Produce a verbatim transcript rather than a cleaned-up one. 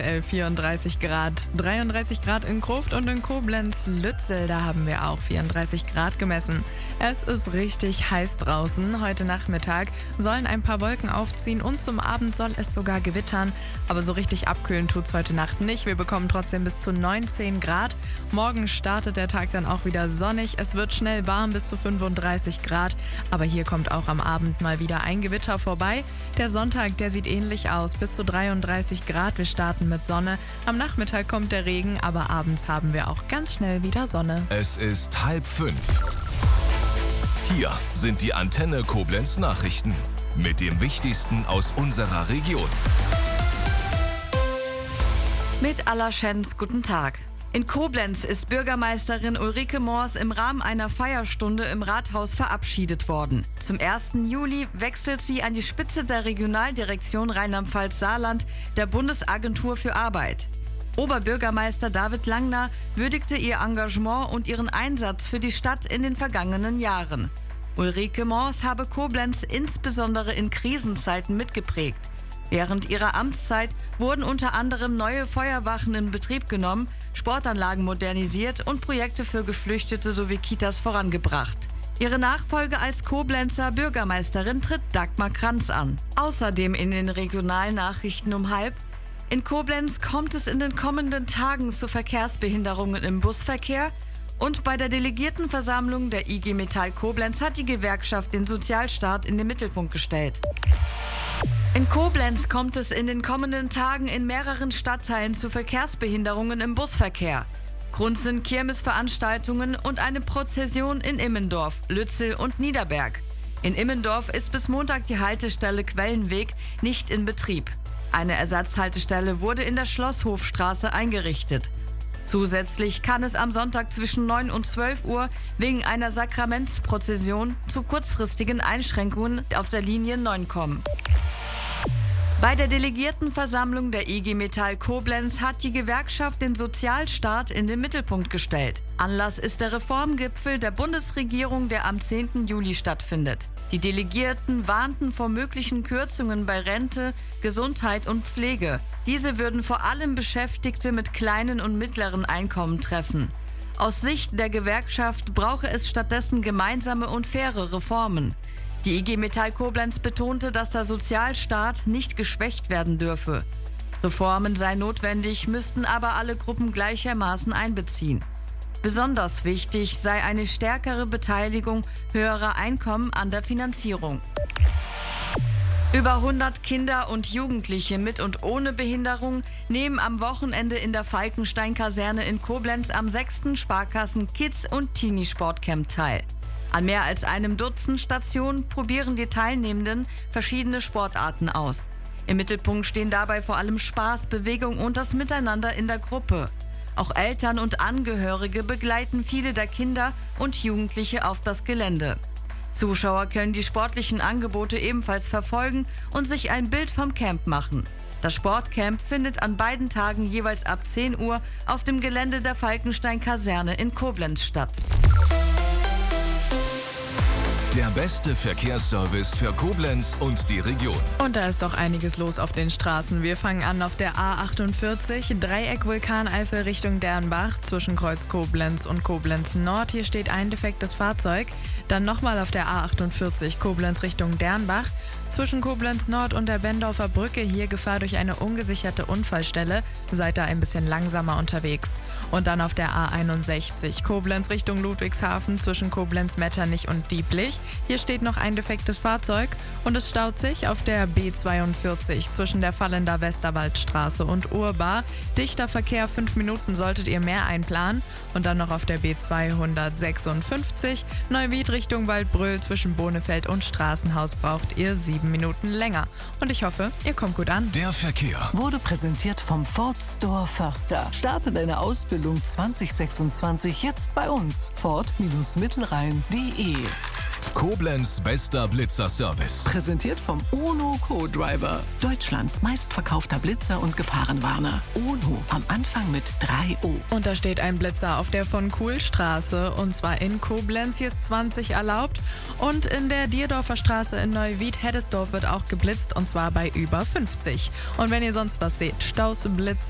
aktuell vierunddreißig Grad. dreiunddreißig Grad in Krufft und in Koblenz-Lützel, da haben wir auch vierunddreißig Grad gemessen. Es ist richtig heiß draußen. Heute Nachmittag sollen ein paar Wolken aufziehen und zum Abend soll es sogar gewittern. Aber so richtig abkühlen tut's heute Nacht nicht. Wir bekommen trotzdem bis zu neunzehn Grad. Morgen startet der Tag dann auch wieder sonnig. Es wird schnell warm bis zu fünfunddreißig Grad. Aber hier kommt auch am Abend mal wieder ein Gewitter vorbei. Der Sonntag, der sieht ähnlich aus. Bis zu dreiunddreißig Grad. Wir starten mit Sonne. Am Nachmittag kommt der Regen, aber abends haben wir auch ganz schnell wieder Sonne. Es ist halb fünf. Hier sind die Antenne Koblenz Nachrichten mit dem Wichtigsten aus unserer Region. Mit aller Schenz, guten Tag. In Koblenz ist Bürgermeisterin Ulrike Moors im Rahmen einer Feierstunde im Rathaus verabschiedet worden. Zum ersten Juli wechselt sie an die Spitze der Regionaldirektion Rheinland-Pfalz-Saarland der Bundesagentur für Arbeit. Oberbürgermeister David Langner würdigte ihr Engagement und ihren Einsatz für die Stadt in den vergangenen Jahren. Ulrike Moors habe Koblenz insbesondere in Krisenzeiten mitgeprägt. Während ihrer Amtszeit wurden unter anderem neue Feuerwachen in Betrieb genommen, Sportanlagen modernisiert und Projekte für Geflüchtete sowie Kitas vorangebracht. Ihre Nachfolge als Koblenzer Bürgermeisterin tritt Dagmar Kranz an. Außerdem in den Regionalnachrichten um halb: In Koblenz kommt es in den kommenden Tagen zu Verkehrsbehinderungen im Busverkehr und bei der Delegiertenversammlung der I G Metall Koblenz hat die Gewerkschaft den Sozialstaat in den Mittelpunkt gestellt. In Koblenz kommt es in den kommenden Tagen in mehreren Stadtteilen zu Verkehrsbehinderungen im Busverkehr. Grund sind Kirmesveranstaltungen und eine Prozession in Immendorf, Lützel und Niederberg. In Immendorf ist bis Montag die Haltestelle Quellenweg nicht in Betrieb. Eine Ersatzhaltestelle wurde in der Schlosshofstraße eingerichtet. Zusätzlich kann es am Sonntag zwischen neun und zwölf Uhr wegen einer Sakramentsprozession zu kurzfristigen Einschränkungen auf der Linie neun kommen. Bei der Delegiertenversammlung der I G Metall Koblenz hat die Gewerkschaft den Sozialstaat in den Mittelpunkt gestellt. Anlass ist der Reformgipfel der Bundesregierung, der am zehnten Juli stattfindet. Die Delegierten warnten vor möglichen Kürzungen bei Rente, Gesundheit und Pflege. Diese würden vor allem Beschäftigte mit kleinen und mittleren Einkommen treffen. Aus Sicht der Gewerkschaft brauche es stattdessen gemeinsame und faire Reformen. Die I G Metall Koblenz betonte, dass der Sozialstaat nicht geschwächt werden dürfe. Reformen seien notwendig, müssten aber alle Gruppen gleichermaßen einbeziehen. Besonders wichtig sei eine stärkere Beteiligung höherer Einkommen an der Finanzierung. Über hundert Kinder und Jugendliche mit und ohne Behinderung nehmen am Wochenende in der Falkenstein-Kaserne in Koblenz am sechsten Sparkassen Kids- und Teenie-Sportcamp teil. An mehr als einem Dutzend Stationen probieren die Teilnehmenden verschiedene Sportarten aus. Im Mittelpunkt stehen dabei vor allem Spaß, Bewegung und das Miteinander in der Gruppe. Auch Eltern und Angehörige begleiten viele der Kinder und Jugendliche auf das Gelände. Zuschauer können die sportlichen Angebote ebenfalls verfolgen und sich ein Bild vom Camp machen. Das Sportcamp findet an beiden Tagen jeweils ab zehn Uhr auf dem Gelände der Falkenstein-Kaserne in Koblenz statt. Der beste Verkehrsservice für Koblenz und die Region. Und da ist doch einiges los auf den Straßen. Wir fangen an auf der A achtundvierzig, Dreieck Vulkaneifel Richtung Dernbach, zwischen Kreuz Koblenz und Koblenz Nord. Hier steht ein defektes Fahrzeug. Dann nochmal auf der A achtundvierzig, Koblenz Richtung Dernbach, zwischen Koblenz Nord und der Bendorfer Brücke. Hier Gefahr durch eine ungesicherte Unfallstelle. Seid da ein bisschen langsamer unterwegs. Und dann auf der A einundsechzig, Koblenz Richtung Ludwigshafen, zwischen Koblenz Metternich und Dieblich. Hier steht noch ein defektes Fahrzeug und es staut sich auf der B zweiundvierzig zwischen der Fallender Westerwaldstraße und Urbar. Dichter Verkehr, fünf Minuten solltet ihr mehr einplanen. Und dann noch auf der B zweihundertsechsundfünfzig Neuwied Richtung Waldbröl zwischen Bonefeld und Straßenhaus braucht ihr sieben Minuten länger. Und ich hoffe, ihr kommt gut an. Der Verkehr wurde präsentiert vom Ford Store Förster. Starte deine Ausbildung zwanzig sechsundzwanzig jetzt bei uns. Ford-Mittelrhein punkt de. Koblenz bester Blitzer-Service. Präsentiert vom UNO Co-Driver. Deutschlands meistverkaufter Blitzer und Gefahrenwarner. UNO am Anfang mit drei O. Und da steht ein Blitzer auf der von Kuhlstraße und zwar in Koblenz. Hier ist zwanzig erlaubt. Und in der Dierdorfer Straße in Neuwied-Heddesdorf wird auch geblitzt und zwar bei über fünfzig. Und wenn ihr sonst was seht, Staus, Blitze